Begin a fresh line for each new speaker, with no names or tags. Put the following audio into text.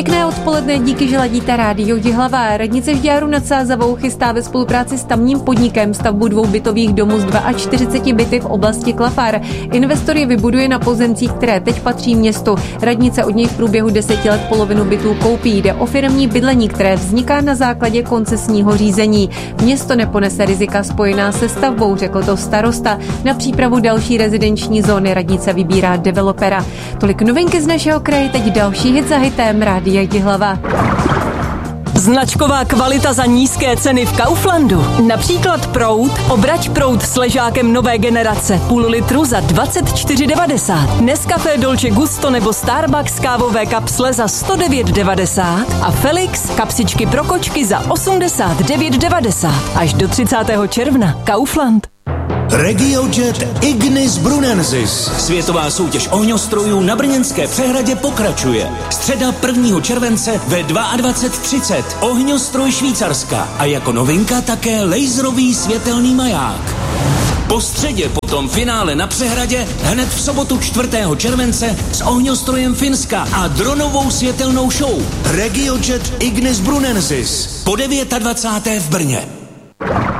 Pěkné odpoledne, díky, že ladíte rádio Jihlava. Radnice Žďáru nad Sázavou chystá ve spolupráci s tamním podnikem stavbu 2 bytových domů z 42 byty v oblasti Klafar. Investor je vybuduje na pozemcích, které teď patří městu. Radnice od něj v průběhu 10 let polovinu bytů koupí. Jde o firemní bydlení, které vzniká na základě koncesního řízení. Město neponese rizika spojená se stavbou, řekl to starosta. Na přípravu další rezidenční zóny radnice vybírá developera. Tolik novinky z našeho kraje, teď další hit za hitem Rádia Jihlava.
Značková kvalita za nízké ceny v Kauflandu. Například proud, obrať proud s ležákem nové generace, půl litru za 24,90. Nescafé Dolce Gusto nebo Starbucks kávové kapsle za 109,90 a Felix kapsičky pro kočky za 89,90. Až do 30. června. Kaufland.
RegioJet Ignis Brunensis. Světová soutěž ohňostrojů na brněnské přehradě pokračuje. Středa 1. července ve 22:30. Ohňostroj Švýcarska a jako novinka také laserový světelný maják. Po středě potom finále na přehradě hned v sobotu 4. července s ohňostrojem Finska a dronovou světelnou show. RegioJet Ignis Brunensis po 29. v Brně.